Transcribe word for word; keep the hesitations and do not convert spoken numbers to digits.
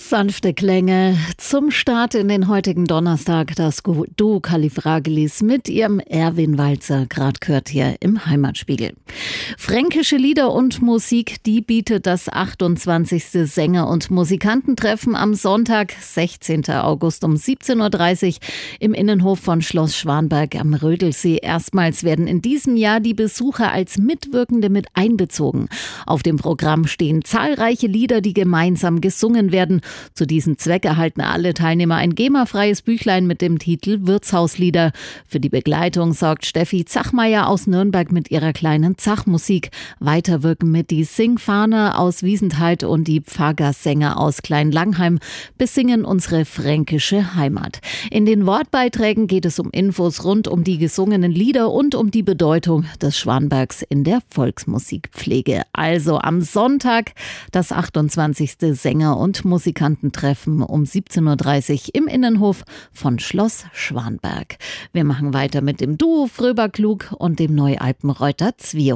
Sanfte Klänge zum Start in den heutigen Donnerstag. Das Duo Califragilis mit ihrem Erwin Walzer, gerade gehört hier im Heimatspiegel. Fränkische Lieder und Musik, die bietet das achtundzwanzigste Sänger- und Musikantentreffen am Sonntag, sechzehnten August um siebzehn Uhr dreißig im Innenhof von Schloss Schwanberg am Rödelsee. Erstmals werden in diesem Jahr die Besucher als Mitwirkende mit einbezogen. Auf dem Programm stehen zahlreiche Lieder, die gemeinsam gesungen werden. Zu diesem Zweck erhalten alle Teilnehmer ein GEMA-freies Büchlein mit dem Titel Wirtshauslieder. Für die Begleitung sorgt Steffi Zachmeier aus Nürnberg mit ihrer kleinen Zachmusik. Weiter wirken mit die Singfahne aus Wiesentheit und die Pfarrgastsänger aus Kleinlangheim besingen unsere fränkische Heimat. In den Wortbeiträgen geht es um Infos rund um die gesungenen Lieder und um die Bedeutung des Schwanbergs in der Volksmusikpflege. Also am Sonntag das achtundzwanzigste Sänger- und Musikantentreffen um siebzehn Uhr dreißig im Innenhof von Schloss Schwanberg. Wir machen weiter mit dem Duo Fröberklug und dem Neualpenreuter Zwio.